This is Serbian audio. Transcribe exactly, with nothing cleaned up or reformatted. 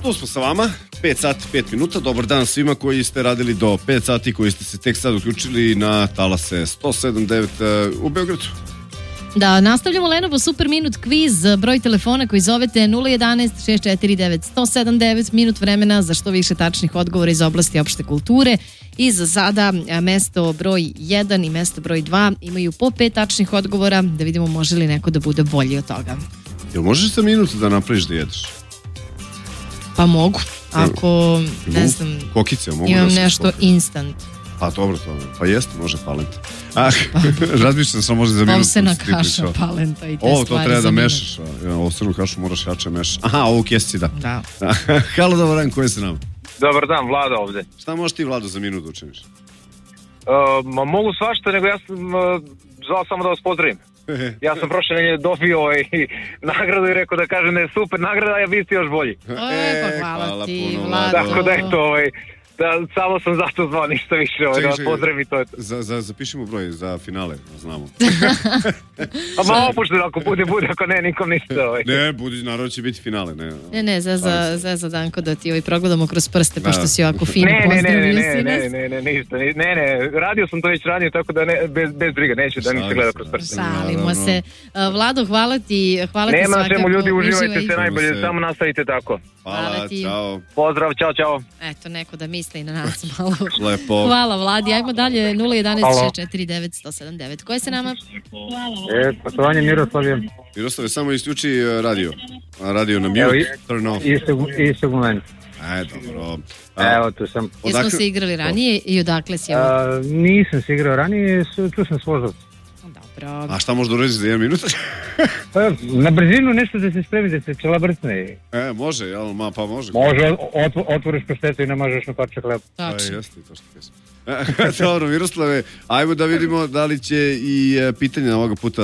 Tu smo sa vama, pet sati, pet minuta. Dobar dan svima koji ste radili do pet sati, koji ste se tek sad uključili na talase sto sedam devet u Beogradu. Da, nastavljamo Lenovo Super Minut kviz, broj telefona koji zovete nula jedanaest šest četiri devet jedan sedam sedam devet, minut vremena za što više tačnih odgovora iz oblasti opšte kulture. I za sada mesto broj jedan i mesto broj dva imaju po pet tačnih odgovora, da vidimo može li neko da bude bolji od toga. Jel možeš sa minuta da napraviš da jedeš? Pa mogu, ako ne znam, kokice, mogu imam da nešto skopi. Instant. Pa dobro, to, pa jeste, može palenta. Ah, razmišljam sam može za minut. Ovsena kaša, palenta i te o, stvari. to treba da mešaš. Ovsenu kašu moraš jače mešaš. Aha, ovu kesici da. Da. Halo, dobar dan, ko je se nam? Dobar dan, Vlada ovde. Šta možeš ti, Vlado, za minut učiniš? Uh, ma mogu svašta, nego ja sam uh, zvao samo da vas pozdravim. Ja sam prošle nedelje dobio ovaj, nagradu i rekao da kažem da je super nagrada, a ja vi ste još bolji. E, pa hvala, hvala ti, puno, Vlado. Tako da je to, ovaj, da, samo sam zato zvao, ništa više, ovaj, da vas pozdravim i to je to. Za, za, zapišimo broj za finale, da znamo. A malo opušteno, ako bude, bude, ako ne, nikom ništa. Ovaj. Ne, budi, naravno će biti finale. Ne, ne, ne za, za, za, za Danko da ti ovaj progledamo kroz prste, da. Pošto si ovako fino ne, pozdravio ne, si ne, nas. ne, ne, ne, ništa, ne, ne, radio sam to već ranije, tako da ne, bez, bez briga, neće da mi se gleda kroz prste. Šalimo se. Vlado, hvala ti, hvala ti svakako. Nema na čemu, ljudi, uživajte se najbolje, samo nastavite tako. Hvala ti. Čao. Pozdrav, čao, čao. Eto, neko da misli na nas malo. Lepo. Hvala, Vladi. Ajmo dalje, nula jedanaest šest četiri devet jedan sedam devet. Ko je se nama? E, poštovanje Miroslav. Miroslav, samo isključi radio. Radio na mute, turn off. Isto moment. E, dobro. A, Evo, tu sam. Jesmo se igrali ranije i odakle si ovo? A, nisam se igrao ranije, tu sam složao. Dobro. A šta možda uredi za jedan minut? Pa, na brzinu nešto da se spremi, da se čela brcne. E, može, jel, ma, pa može. Može, otv otvoriš paštetu i namažeš na parče hleba. Tačno. E, jeste, to što jesam. Dobro, Miroslave, ajmo da vidimo da li će i pitanje ovoga puta